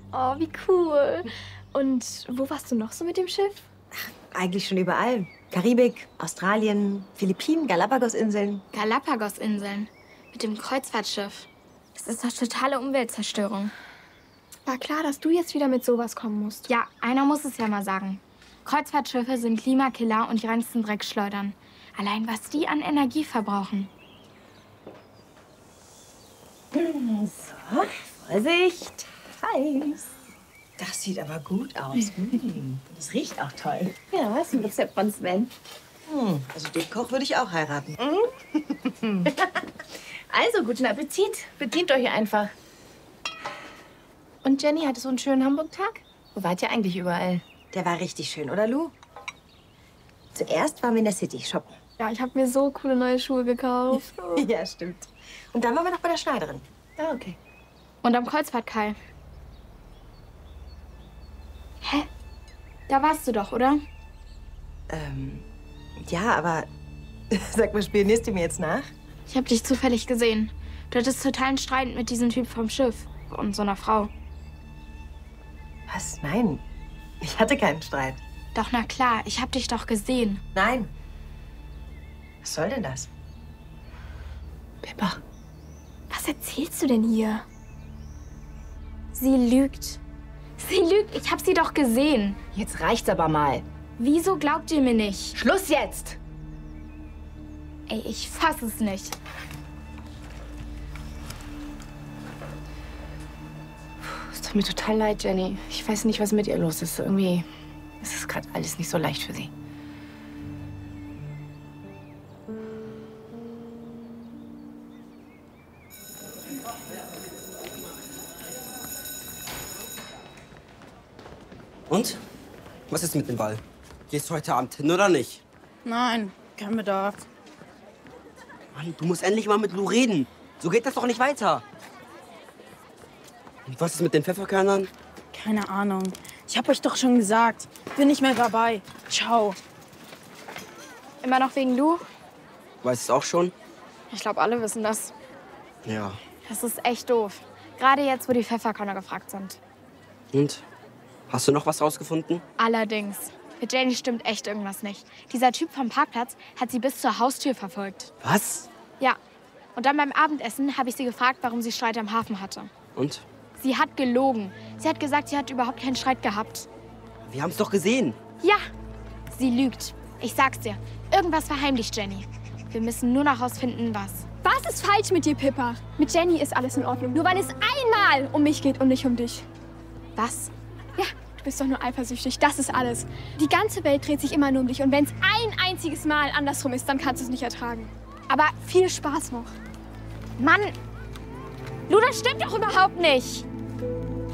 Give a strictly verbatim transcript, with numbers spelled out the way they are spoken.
Oh, wie cool. Und wo warst du noch so mit dem Schiff? Eigentlich schon überall. Karibik, Australien, Philippinen, Galapagos-Inseln. Galapagos-Inseln. Mit dem Kreuzfahrtschiff. Das ist doch totale Umweltzerstörung. War klar, dass du jetzt wieder mit sowas kommen musst. Ja, einer muss es ja mal sagen. Kreuzfahrtschiffe sind Klimakiller und die reinsten Dreckschleudern. Allein was die an Energie verbrauchen. So, Vorsicht. Heiß. Das sieht aber gut aus. Mm. Das riecht auch toll. Ja, was? Ein Rezept von Sven. Mm. Also den Koch würde ich auch heiraten. Mm. Also, guten Appetit. Bedient euch einfach. Und Jenny, hatte so einen schönen Hamburg-Tag? Wo wart ihr eigentlich überall? Der war richtig schön, oder Lou? Zuerst waren wir in der City shoppen. Ja, ich habe mir so coole neue Schuhe gekauft. Ja, stimmt. Und dann waren wir noch bei der Schneiderin. Ah, okay. Und am Kreuzfahrtkai. Hä? Da warst du doch, oder? Ähm, ja, aber sag mal, spionierst du mir jetzt nach? Ich habe dich zufällig gesehen. Du hattest totalen Streit mit diesem Typ vom Schiff und so einer Frau. Was? Nein, ich hatte keinen Streit. Doch, na klar, ich habe dich doch gesehen. Nein. Was soll denn das? Pippa. Was erzählst du denn hier? Sie lügt. Sie lügt. Ich habe sie doch gesehen. Jetzt reicht's aber mal. Wieso glaubt ihr mir nicht? Schluss jetzt! Ey, ich fass es nicht. Es tut mir total leid, Jenny. Ich weiß nicht, was mit ihr los ist. Irgendwie ist es gerade alles nicht so leicht für sie. Und? Was ist mit dem Ball? Gehst du heute Abend hin oder nicht? Nein, kein Bedarf. Mann, du musst endlich mal mit Lou reden. So geht das doch nicht weiter. Und was ist mit den Pfefferkörnern? Keine Ahnung. Ich hab euch doch schon gesagt. Bin nicht mehr dabei. Ciao. Immer noch wegen Lou? Weißt du es auch schon? Ich glaube, alle wissen das. Ja. Das ist echt doof. Gerade jetzt, wo die Pfefferkörner gefragt sind. Und? Hast du noch was rausgefunden? Allerdings. Mit Jenny stimmt echt irgendwas nicht. Dieser Typ vom Parkplatz hat sie bis zur Haustür verfolgt. Was? Ja. Und dann beim Abendessen habe ich sie gefragt, warum sie Streit am Hafen hatte. Und? Sie hat gelogen. Sie hat gesagt, sie hat überhaupt keinen Streit gehabt. Wir haben es doch gesehen. Ja, sie lügt. Ich sag's dir. Irgendwas verheimlicht Jenny. Wir müssen nur noch rausfinden, was. Was ist falsch mit dir, Pippa? Mit Jenny ist alles in Ordnung. Nur weil es einmal um mich geht und nicht um dich. Was? Ja, du bist doch nur eifersüchtig. Das ist alles. Die ganze Welt dreht sich immer nur um dich. Und wenn es ein einziges Mal andersrum ist, dann kannst du es nicht ertragen. Aber viel Spaß noch. Mann! Lou, das stimmt doch überhaupt nicht!